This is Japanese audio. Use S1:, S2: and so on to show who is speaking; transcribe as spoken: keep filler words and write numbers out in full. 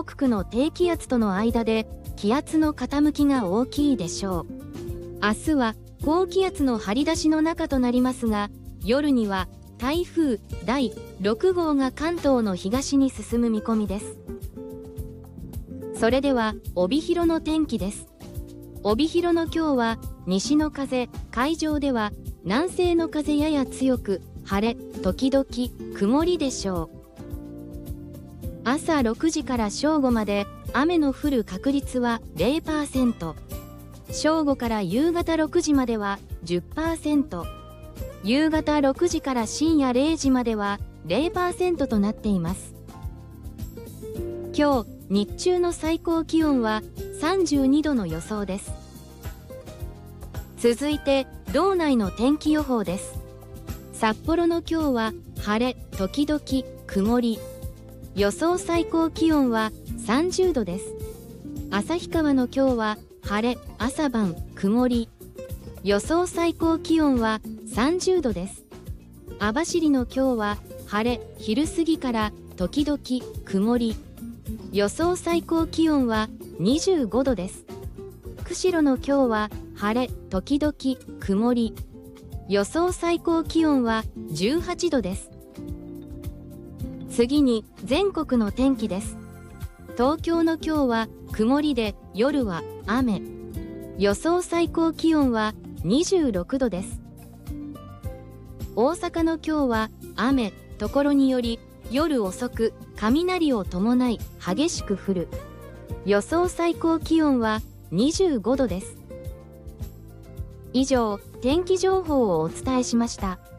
S1: 区の低気圧との間で気圧の傾きが大きいでしょう。明日は高気圧の張り出しの中となりますが、夜には台風だいろくごうが関東の東に進む見込みです。それでは帯広の天気です。帯広の今日は西の風、海上では南西の風やや強く、晴れ時々曇りでしょう。朝ろくじから正午まで雨の降る確率は ゼロパーセント、正午から夕方ろくじまでは じゅっパーセント、夕方ろくじから深夜れいじまでは ゼロパーセント となっています。今日日中の最高気温はさんじゅうにどの予想です。続いて道内の天気予報です。札幌の今日は晴れ時々曇り、予想最高気温はさんじゅうどです。旭川の今日は晴れ朝晩曇り、予想最高気温はさんじゅうどです。網走の今日は晴れ昼過ぎから時々曇り、予想最高気温はにじゅうごどです。釧路の今日は晴れ時々曇り、予想最高気温はじゅうはちどです。次に全国の天気です。東京の今日は曇りで夜は雨、予想最高気温はにじゅうろくどです。大阪の今日は雨、ところにより夜遅く雷を伴い激しく降る、予想最高気温はにじゅうごどです。以上、天気情報をお伝えしました。